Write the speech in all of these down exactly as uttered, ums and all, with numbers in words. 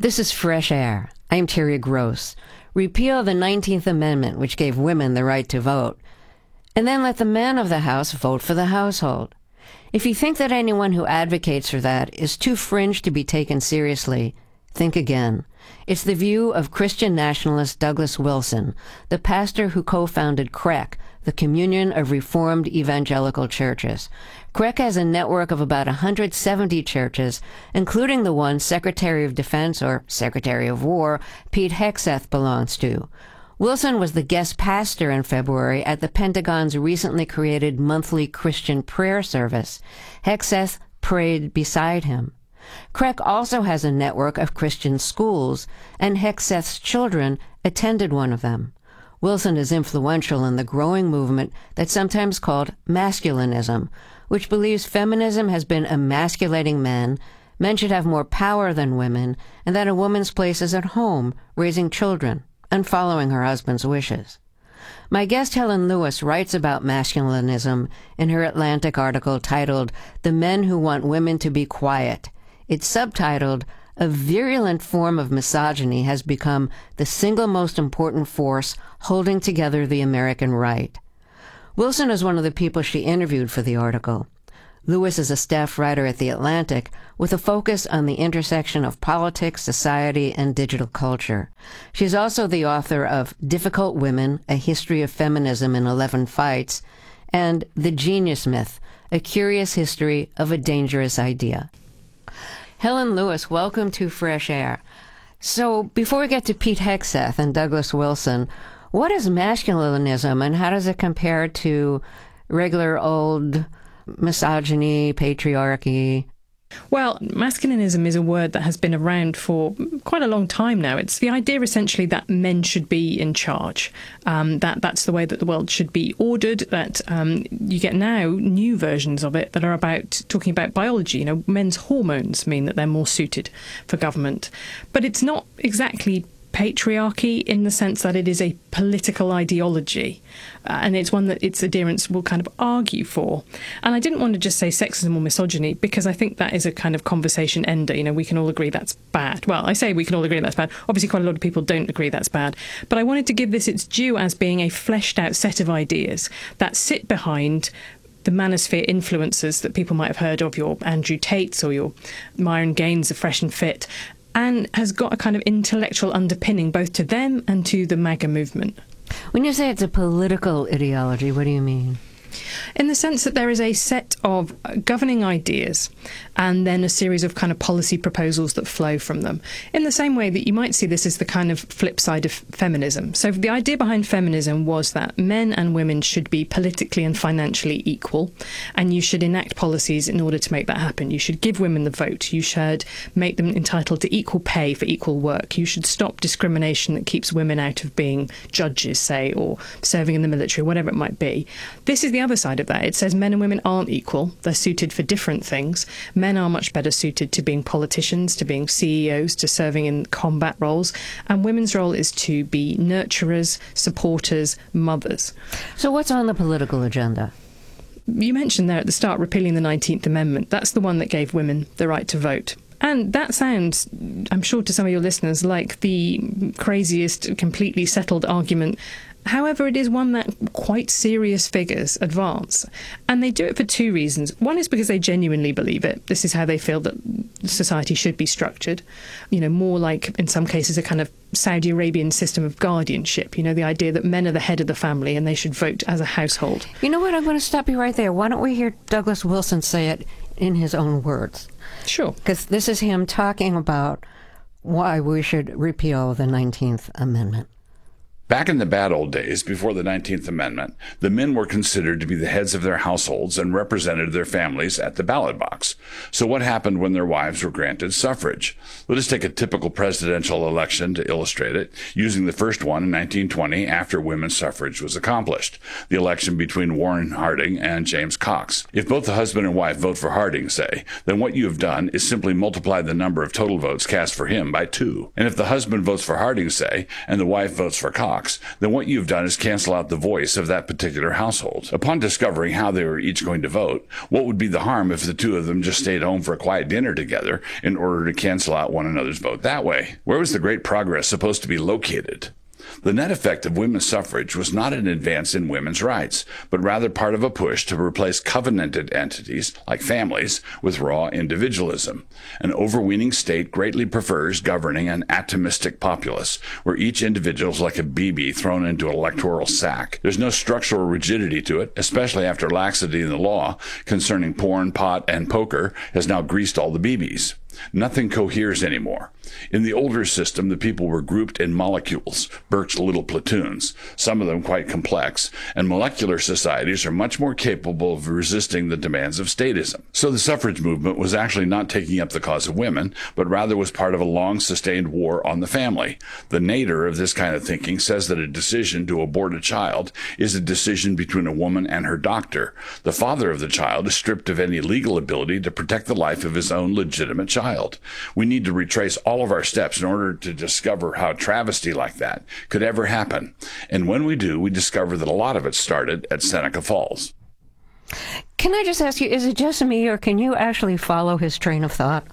This is Fresh Air. I'm Terry Gross. Repeal the nineteenth Amendment, which gave women the right to vote, and then let the men of the House vote for the household. If you think that anyone who advocates for that is too fringe to be taken seriously, think again. It's the view of Christian nationalist Douglas Wilson, the pastor who co-founded C R E C, the Communion of Reformed Evangelical Churches. C R E C has a network of about one hundred seventy churches, including the one Secretary of Defense, or Secretary of War, Pete Hegseth belongs to. Wilson was the guest pastor in February at the Pentagon's recently created monthly Christian prayer service. Hegseth prayed beside him. C R E C also has a network of Christian schools, and Hegseth's children attended one of them. Wilson is influential in the growing movement that's sometimes called masculinism, which believes feminism has been emasculating men, men should have more power than women, and that a woman's place is at home, raising children, and following her husband's wishes. My guest Helen Lewis writes about masculinism in her Atlantic article titled "The Men Who Want Women to Be Quiet." It's subtitled, "A Virulent Form of Misogyny Has Become the Single Most Important Force Holding Together the American Right." Wilson is one of the people she interviewed for the article. Lewis is a staff writer at The Atlantic with a focus on the intersection of politics, society, and digital culture. She's also the author of Difficult Women, A History of Feminism in eleven Fights, and The Genius Myth, A Curious History of a Dangerous Idea. Helen Lewis, welcome to Fresh Air. So before we get to Pete Hegseth and Douglas Wilson, what is masculinism and how does it compare to regular old misogyny, patriarchy? Well, masculinism is a word that has been around for quite a long time now. It's the idea essentially that men should be in charge, um, that that's the way that the world should be ordered, that um, you get now new versions of it that are about talking about biology. You know, men's hormones mean that they're more suited for government. But it's not exactly patriarchy in the sense that it is a political ideology, uh, and it's one that its adherents will kind of argue for. And I didn't want to just say sexism or misogyny because I think that is a kind of conversation ender. You know, we can all agree that's bad. Well, I say we can all agree that's bad. Obviously, quite a lot of people don't agree that's bad. But I wanted to give this its due as being a fleshed out set of ideas that sit behind the manosphere influencers that people might have heard of, your Andrew Tates or your Myron Gaines of Fresh and Fit, and has got a kind of intellectual underpinning both to them and to the MAGA movement. When you say it's a political ideology, what do you mean? In the sense that there is a set of governing ideas and then a series of kind of policy proposals that flow from them. In the same way that you might see this as the kind of flip side of feminism. So the idea behind feminism was that men and women should be politically and financially equal, and you should enact policies in order to make that happen. You should give women the vote. You should make them entitled to equal pay for equal work. You should stop discrimination that keeps women out of being judges, say, or serving in the military, whatever it might be. This is the other side of that. It says men and women aren't equal. They're suited for different things. Men are much better suited to being politicians, to being C E Os, to serving in combat roles. And women's role is to be nurturers, supporters, mothers. So what's on the political agenda? You mentioned there at the start repealing the nineteenth Amendment. That's the one that gave women the right to vote. And that sounds, I'm sure to some of your listeners, like the craziest, completely settled argument. However, it is one that quite serious figures advance. And they do it for two reasons. One is because they genuinely believe it. This is how they feel that society should be structured. You know, more like, in some cases, a kind of Saudi Arabian system of guardianship. You know, the idea that men are the head of the family and they should vote as a household. You know what? I'm going to stop you right there. Why don't we hear Douglas Wilson say it in his own words? Sure. Because this is him talking about why we should repeal the nineteenth Amendment. Back in the bad old days, before the nineteenth Amendment, the men were considered to be the heads of their households and represented their families at the ballot box. So what happened when their wives were granted suffrage? Let us take a typical presidential election to illustrate it, using the first one in nineteen twenty after women's suffrage was accomplished, the election between Warren Harding and James Cox. If both the husband and wife vote for Harding, say, then what you have done is simply multiply the number of total votes cast for him by two. And if the husband votes for Harding, say, and the wife votes for Cox, box, then what you've done is cancel out the voice of that particular household. Upon discovering how they were each going to vote, what would be the harm if the two of them just stayed home for a quiet dinner together in order to cancel out one another's vote that way? Where was the great progress supposed to be located? The net effect of women's suffrage was not an advance in women's rights, but rather part of a push to replace covenanted entities, like families, with raw individualism. An overweening state greatly prefers governing an atomistic populace, where each individual is like a B B thrown into an electoral sack. There's no structural rigidity to it, especially after laxity in the law concerning porn, pot, and poker has now greased all the B Bs. Nothing coheres anymore. In the older system, the people were grouped in molecules, Burke's little platoons, some of them quite complex, and molecular societies are much more capable of resisting the demands of statism. So the suffrage movement was actually not taking up the cause of women, but rather was part of a long-sustained war on the family. The nadir of this kind of thinking says that a decision to abort a child is a decision between a woman and her doctor. The father of the child is stripped of any legal ability to protect the life of his own legitimate child. Child. We need to retrace all of our steps in order to discover how a travesty like that could ever happen. And when we do, we discover that a lot of it started at Seneca Falls. Can I just ask you, is it just me, or can you actually follow his train of thought?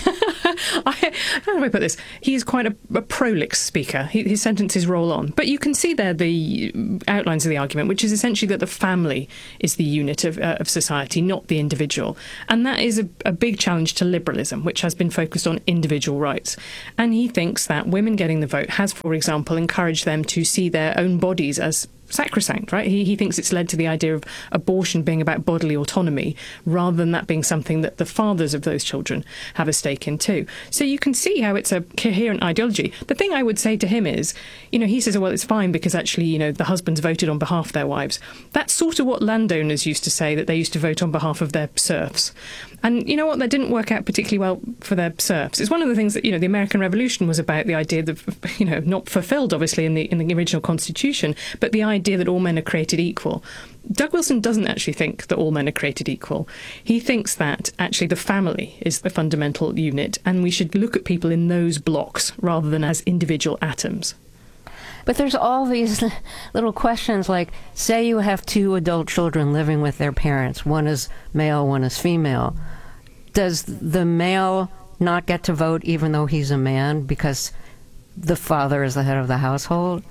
I, how do I put this? He's quite a, a prolix speaker. He, his sentences roll on. But you can see there the outlines of the argument, which is essentially that the family is the unit of, uh, of society, not the individual. And that is a, a big challenge to liberalism, which has been focused on individual rights. And he thinks that women getting the vote has, for example, encouraged them to see their own bodies as sacrosanct, right? He, he thinks it's led to the idea of abortion being about bodily autonomy rather than that being something that the fathers of those children have a stake in too. So you can see how it's a coherent ideology. The thing I would say to him is, you know, he says, oh, well, it's fine because actually, you know, the husbands voted on behalf of their wives. That's sort of what landowners used to say, that they used to vote on behalf of their serfs. And you know what? That didn't work out particularly well for their serfs. It's one of the things that, you know, the American Revolution was about, the idea that, you know, not fulfilled, obviously, in the in the original Constitution, but the idea that all men are created equal. Doug Wilson doesn't actually think that all men are created equal. He thinks that actually the family is the fundamental unit, and we should look at people in those blocks rather than as individual atoms. But there's all these little questions like, say you have two adult children living with their parents. One is male, one is female. Does the male not get to vote even though he's a man because the father is the head of the household?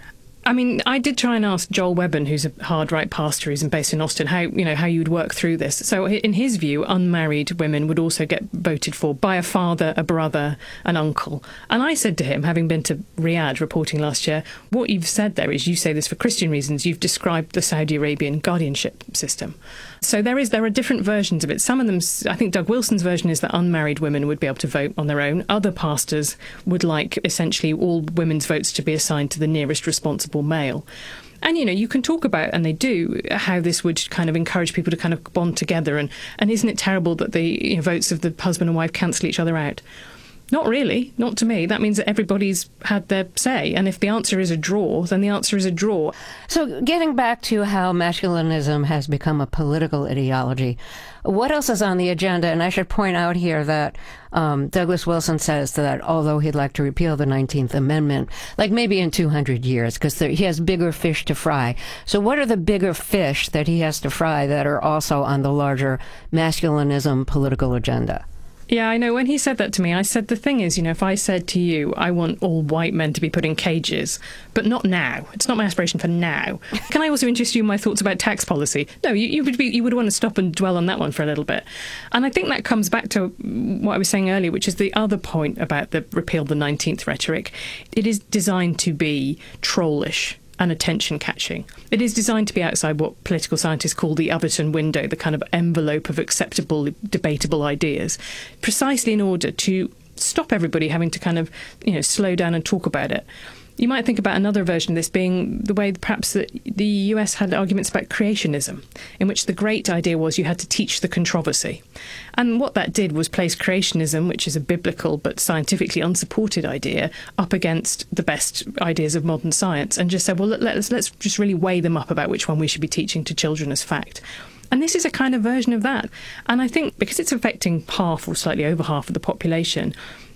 I mean, I did try and ask Joel Webben, who's a hard right pastor who's based in Austin, how you know how you would work through this. So in his view, unmarried women would also get voted for by a father, a brother, an uncle. And I said to him, having been to Riyadh reporting last year, what you've said there is, you say this for Christian reasons, you've described the Saudi Arabian guardianship system. So there is there are different versions of it. Some of them, I think Doug Wilson's version is that unmarried women would be able to vote on their own. Other pastors would like essentially all women's votes to be assigned to the nearest responsible male. And, you know, you can talk about, and they do, how this would kind of encourage people to kind of bond together. And, and isn't it terrible that the you know, votes of the husband and wife cancel each other out? Not really, not to me. That means that everybody's had their say. And if the answer is a draw, then the answer is a draw. So getting back to how masculinism has become a political ideology, what else is on the agenda? And I should point out here that um, Douglas Wilson says that although he'd like to repeal the nineteenth Amendment, like maybe in two hundred years, because he has bigger fish to fry. So what are the bigger fish that he has to fry that are also on the larger masculinism political agenda? Yeah, I know. When he said that to me, I said, the thing is, you know, if I said to you, I want all white men to be put in cages, but not now. It's not my aspiration for now. Can I also interest you in my thoughts about tax policy? No, you, you would be, you would want to stop and dwell on that one for a little bit. And I think that comes back to what I was saying earlier, which is the other point about the repeal the nineteenth rhetoric. It is designed to be trollish and attention-catching. It is designed to be outside what political scientists call the Overton window, the kind of envelope of acceptable, debatable ideas, precisely in order to stop everybody having to kind of, you know, slow down and talk about it. You might think about another version of this being the way perhaps that the U S had arguments about creationism, in which the great idea was you had to teach the controversy. And what that did was place creationism, which is a biblical but scientifically unsupported idea, up against the best ideas of modern science, and just said, well, let's, let's just really weigh them up about which one we should be teaching to children as fact. And this is a kind of version of that. And I think because it's affecting half or slightly over half of the population,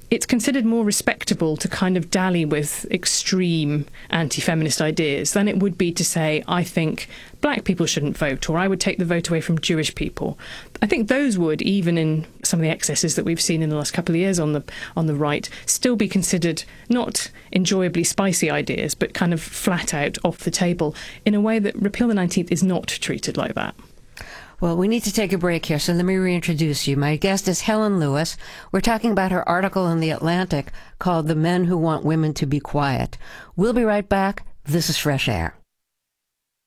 it's considered more respectable to kind of dally with extreme anti-feminist ideas than it would be to say, I think black people shouldn't vote, or I would take the vote away from Jewish people. I think those would, even in some of the excesses that we've seen in the last couple of years on the on the right, still be considered not enjoyably spicy ideas, but kind of flat out off the table in a way that Repeal the nineteenth is not treated like that. Well, we need to take a break here, so let me reintroduce you. My guest is Helen Lewis. We're talking about her article in The Atlantic called The Men Who Want Women to Be Quiet. We'll be right back. This is Fresh Air.